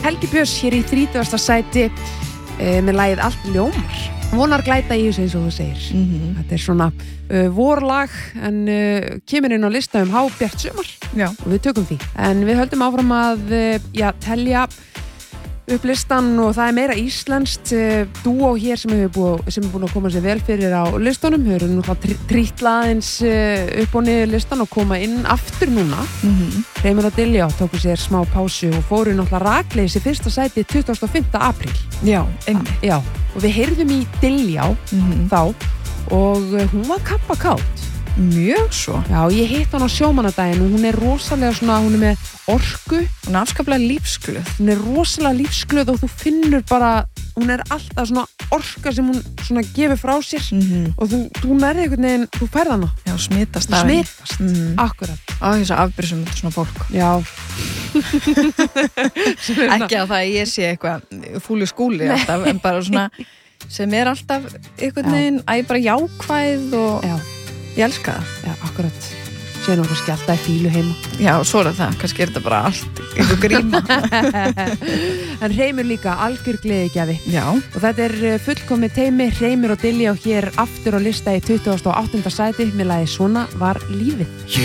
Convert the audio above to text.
Helgi Björns hér í 30. sæti með lagið Allt ljómar. Vonar glæta í þessu eins og þú segir. Þetta svona vorlag en kemur inn á lista hábjart sumar. Já. Og við tökum því. En við höldum áfram að telja upp listan og það meira íslenskt dúó hér sem er búin að koma sér vel fyrir á listunum. Við erum náttúrulega trítlaðins upp og niður listan og koma inn aftur núna. Reimur og Diljá tóku sér smá pásu og fóru náttúrulega rakleiðis í fyrsta sæti 25. apríl. Já, einmitt. Já, og við heyrðum í Diljá þá og hún var kappakátt. Mjög svo. Já, ég hitt hann á sjómannadaginn og hún er rosalega svona, hún er með orku. Hún er afskaplega lífsglöð. Hún er rosalega lífsglöð og þú finnur bara, hún er alltaf svona orka sem hún svona gefur frá sér og þú nærði einhvern veginn, þú færð hana. Já, smitast af henni. Akkurat. Á þess að afbyrjum þetta svona fólk. Já. Ekki að það að ég sé eitthvað fúli skúli alltaf, en bara svona sem er alltaf einhvern veginn, bara jákvæð og ég elska það. Já, akkurat. Sér nú kannski alltaf í fílu heima. Já, svo er það. Kannski er þetta bara allt einhver gríma. En Reimur líka algjör gleðigjafi. Já. Og þetta er fullkomið teymi. Reimur og Diljá hér aftur á lista í 28. sæti með lagið Svona var lífið.